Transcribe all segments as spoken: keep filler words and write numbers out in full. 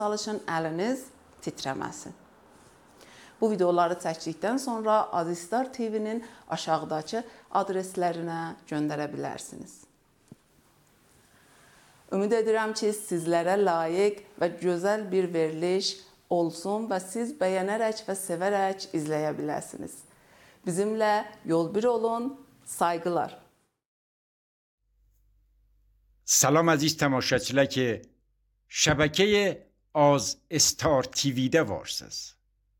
Çalışın, əliniz titrəməsin. Bu videoları çəkdikdən sonra Azistar T V-nin aşağıdakı adreslərinə göndərə bilərsiniz. Ümid edirəm ki, sizlərə layiq və gözəl bir veriliş olsun və siz bəyənərək və sevərək izləyə biləsiniz. Bizimlə yol bir olun, saygılar. سلام عزیز تماشاچılar ki şebeke az استار تیویده varsınız.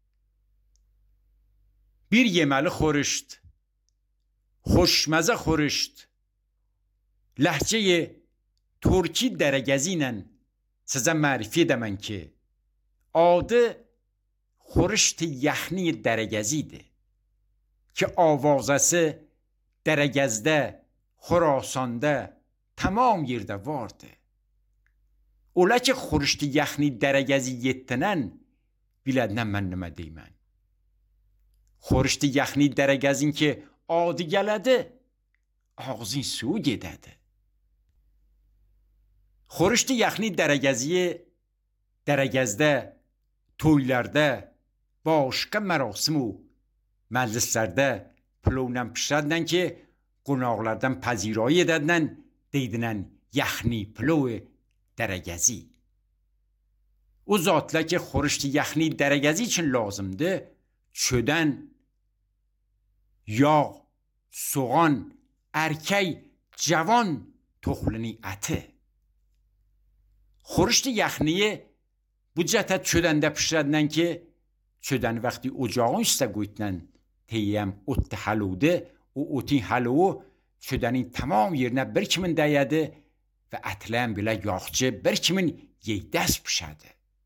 Bir yemeli xoruşt, xoşmeze xoruşt, lehçeyi Türki deregezinen size marifi edemem ki adı xoruşt yaxni deregeziydi ki avazası deregezde, Xorasanda tamam yerde vardı. Ola ki xoruşt yaxni deregezi yettinen bilednen men nime deymen. Xoruşt yaxni deregezin ki adı geledi ağzın su gededi. Xoruşt yaxni deregeziyi deregezde, toylarda, başka merasim u meclislerde plovnen pişirdن ki qonaqlardan pazirایی edədnən deydinən yaxni plov deregezi. O zatlar ki xoruşt yaxni deregezi için lazımdı çöden, yağ, soğan, erkek, cavan toxluni eti. Xoruşt yaxniyi bu cəhət çödəndə pişirdن ki çödən vaxtı ocağın üstə qoydunan teyəm ot haludu o otin haluvu çödenin tamam yerine bir kimin dəyədi və ətlərin belə yağçı bir kimin yeydəs pişədi.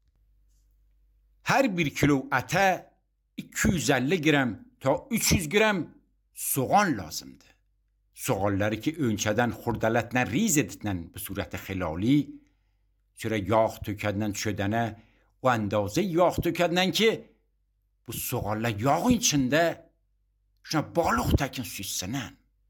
Her bir kilo ətə iki yüz əlli gram ta üç yüz gram soğan lazımdı. Soğanları ki önceden xurdalətlə riz edilən bu surət xilali çörə yağ tökədnən çödənə o andazə yağ tökədnən ki bu soğanlar yağın içində şuna balıq təkin süssənən.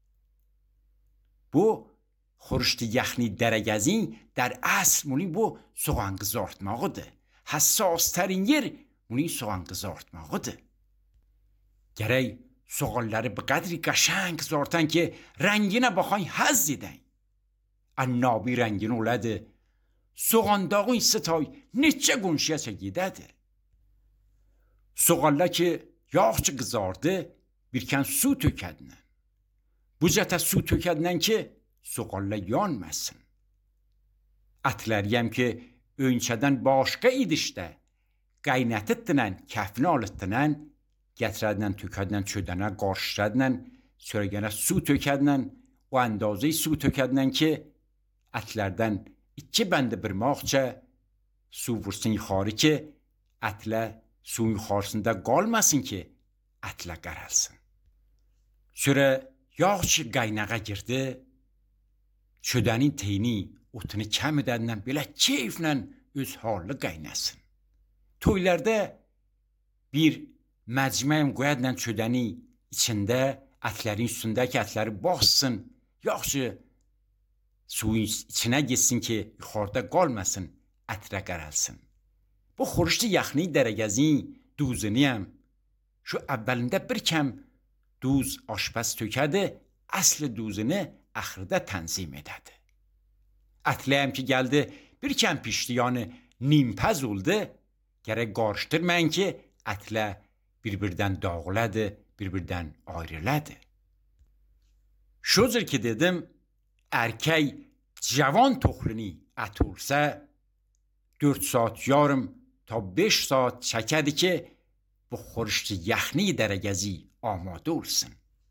Bu xoruşt yaxni deregezin در اصل مونی bu soğan qızartmağıdır. Hassastərin yer mونی soğan qızartmağıdır. Gərək soğanları bu qədri qəşəng qızartan ki rənginə baxan həzz edən. Annabi rəngin olədi. Soğandağın sıtay neçə qonşiyəsə gedədir. Soğanlar ki yağçı qızardı birkən su tökədnən. Bu cətə su tökədnən ki soğanlar yanmasın. Ətləriyəm ki öncədən başqa idişdə qaynatdınən, kəfini alıddınən, gətirədnən, tökədnən, çödənə, qarşıradnən, sonra gənə su tökədnən, o andazı su tökədnən ki ətlərdən iki bəndə bir mağça su vursun yuxarı ki ətlə suyun yuxarısında qalmasın ki ətlə qaralsın. Sonra yağçı qaynağa girdi, çödənin teyni otunu kəm edəndən belə keyflə öz hallı qaynasın. Toylarda bir məcməyim qoyadla çödəni içində ətlərin üstündəki ətləri bassın, yağçı suyun içine gitsin ki yuxarıda qalmasın, ətrə qaralsın. Bu xoruşt yaxni deregezin duzuniyəm. Şu əvvəlində bir kəm duz aşpaz tökədi, əsl duzunu axırda tənzim edədi. Ətləyəm ki gəldi, bir kəm pişdi, yani nimpəz oldu, gərək qarışdırmayın ki ətlə bir-birdən dağıladı, bir-birdən ayrıladı. Şudur ki dedim, erkek cavan toxluni ət olsa dörd saat yarım ta beş saat çəkədi ki bu xoruşt yaxni deregezi amadə olsun.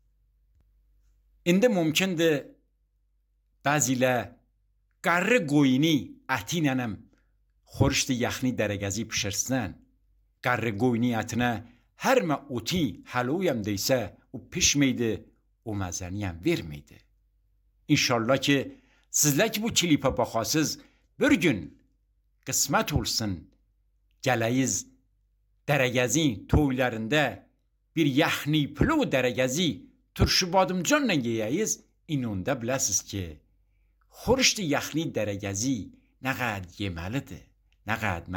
İndi mümkündür bəzilə qarı qoyuni əti nənəm xoruşt yaxni deregezi pişirsən. Qarı qoyuni ətinə hər mə oti haluyam deysə o pişmeydi, o məzəniyəm vermeydi. İnşallah ki sizler ki bu klipe baxasız bir gün qismət olsun gələyiz deregezin toylarında bir yaxni plov deregezi turşu badımcanla yeyiz. İnonda biləsiz ki خورشت یخنی درگزی نقدر یملده نقدر